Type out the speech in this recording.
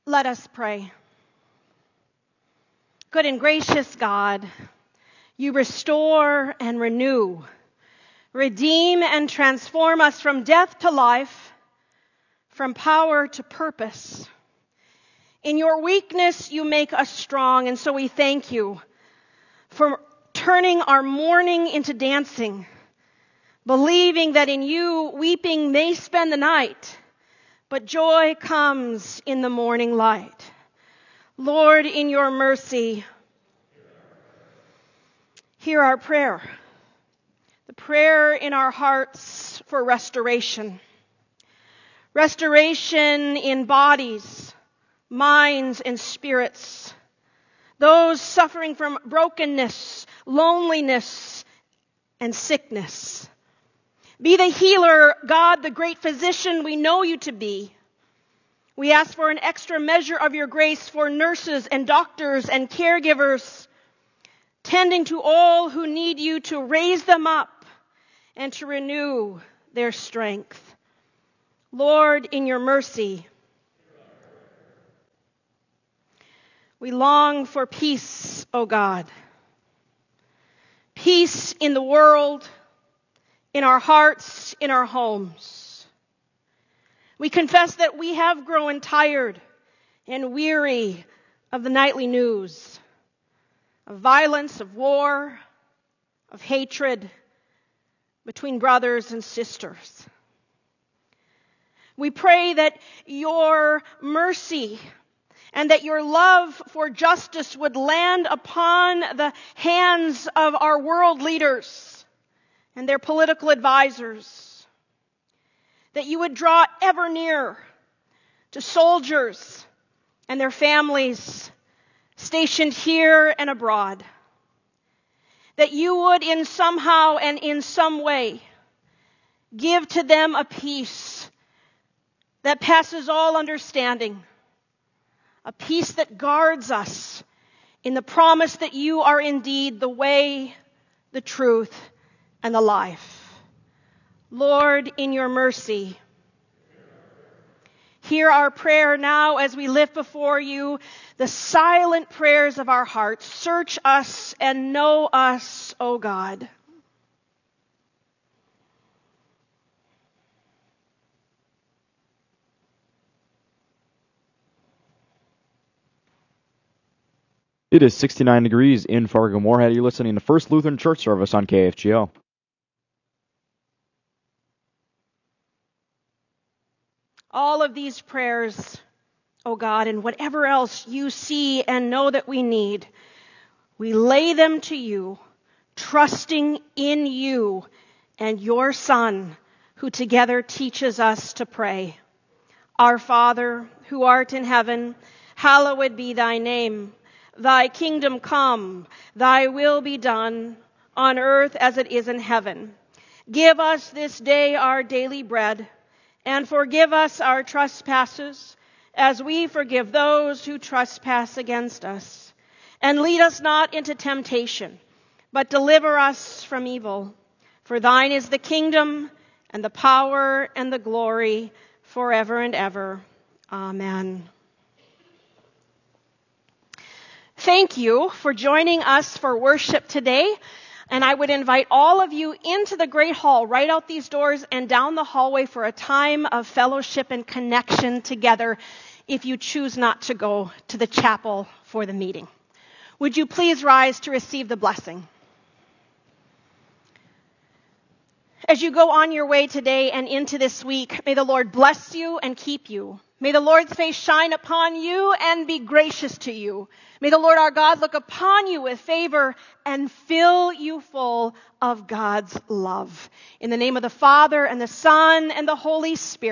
Let us pray. Good and gracious God, you restore and renew, redeem and transform us from death to life, from power to purpose. In your weakness, you make us strong, and so we thank you for turning our mourning into dancing, believing that in you, weeping may spend the night, but joy comes in the morning light. Lord, in your mercy, hear our prayer, the prayer in our hearts for restoration. Restoration in bodies, minds, and spirits. Those suffering from brokenness, loneliness, and sickness. Be the healer, God, the great physician we know you to be. We ask for an extra measure of your grace for nurses and doctors and caregivers, tending to all who need you to raise them up and to renew their strength. Lord, in your mercy, we long for peace, O God. Peace in the world, in our hearts, in our homes. We confess that we have grown tired and weary of the nightly news, of violence, of war, of hatred between brothers and sisters. We pray that your mercy and that your love for justice would land upon the hands of our world leaders and their political advisors. That you would draw ever nearer to soldiers and their families stationed here and abroad. That you would in somehow and in some way give to them a peace that passes all understanding. A peace that guards us in the promise that you are indeed the way, the truth, and the life. Lord, in your mercy, hear our prayer now as we lift before you the silent prayers of our hearts. Search us and know us, O God. It is 69 degrees in Fargo-Moorhead. You're listening to First Lutheran Church Service on KFGO. All of these prayers, O God, and whatever else you see and know that we need, we lay them to you, trusting in you and your Son, who together teaches us to pray. Our Father, who art in heaven, hallowed be thy name. Thy kingdom come, thy will be done, on earth as it is in heaven. Give us this day our daily bread, and forgive us our trespasses, as we forgive those who trespass against us. And lead us not into temptation, but deliver us from evil. For thine is the kingdom, and the power, and the glory, forever and ever. Amen. Thank you for joining us for worship today. And I would invite all of you into the Great Hall, right out these doors and down the hallway for a time of fellowship and connection together if you choose not to go to the chapel for the meeting. Would you please rise to receive the blessing? As you go on your way today and into this week, may the Lord bless you and keep you. May the Lord's face shine upon you and be gracious to you. May the Lord our God look upon you with favor and fill you full of God's love. In the name of the Father and the Son and the Holy Spirit.